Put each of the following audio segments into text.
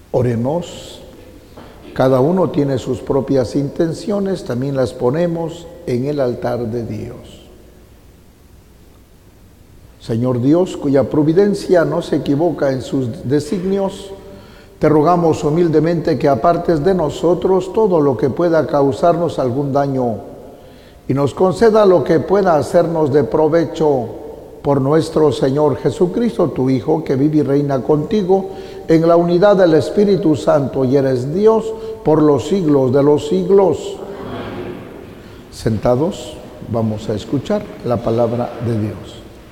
Oremos. Cada uno tiene sus propias intenciones, también las ponemos en el altar de Dios. Señor Dios, cuya providencia no se equivoca en sus designios, te rogamos humildemente que apartes de nosotros todo lo que pueda causarnos algún daño y nos conceda lo que pueda hacernos de provecho por nuestro Señor Jesucristo, tu Hijo, que vive y reina contigo en la unidad del Espíritu Santo y eres Dios por los siglos de los siglos. Amén. Sentados, vamos a escuchar la palabra de Dios.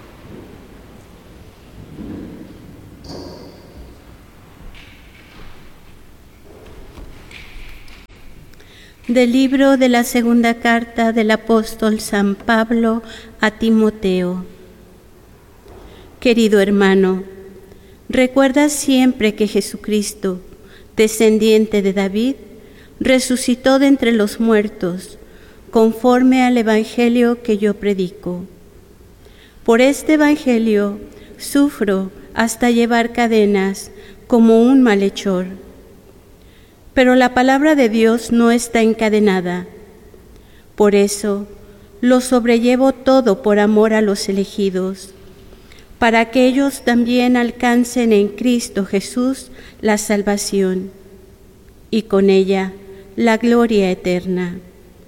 Del libro de la segunda carta del apóstol San Pablo a Timoteo. Querido hermano, recuerda siempre que Jesucristo, descendiente de David, resucitó de entre los muertos, conforme al evangelio que yo predico. Por este evangelio sufro hasta llevar cadenas como un malhechor. Pero la palabra de Dios no está encadenada. Por eso lo sobrellevo todo por amor a los elegidos, para que ellos también alcancen en Cristo Jesús la salvación, y con ella la gloria eterna.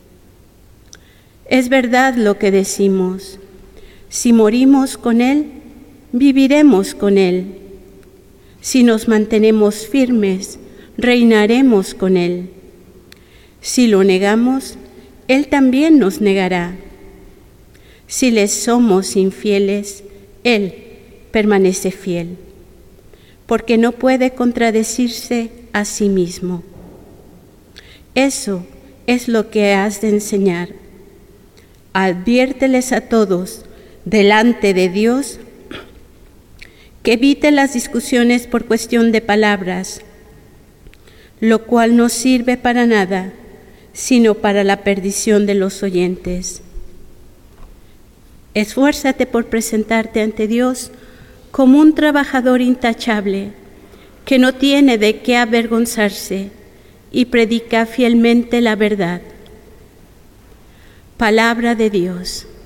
Es verdad lo que decimos: si morimos con Él, viviremos con Él. Si nos mantenemos firmes, reinaremos con Él. Si lo negamos, Él también nos negará. Si les somos infieles, Él permanece fiel, porque no puede contradecirse a sí mismo. Eso es lo que has de enseñar. Adviérteles a todos delante de Dios que eviten las discusiones por cuestión de palabras, lo cual no sirve para nada, sino para la perdición de los oyentes. Esfuérzate por presentarte ante Dios como un trabajador intachable, que no tiene de qué avergonzarse y predica fielmente la verdad. Palabra de Dios.